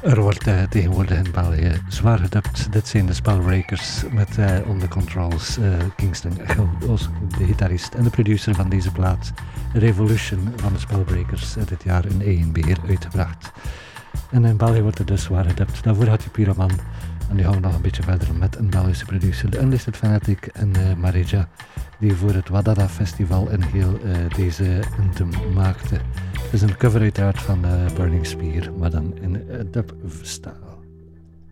Er wordt tegenwoordig in België zwaar gedubt. Dit zijn de Spellbreakers met On The Controls, Kingston Echoes, de gitarist en de producer van deze plaat. Revolution van de Spellbreakers, dit jaar in eigen beheer uitgebracht. En in België wordt er dus zwaar gedubt. Daarvoor had je Pyroman. En nu gaan we nog een beetje verder met een Belgische producer, de Unlisted Fanatic en Marija, die voor het Wadada Festival in heel deze anthem maakte. Het is een cover uiteraard van Burning Spear, maar dan in dub staat.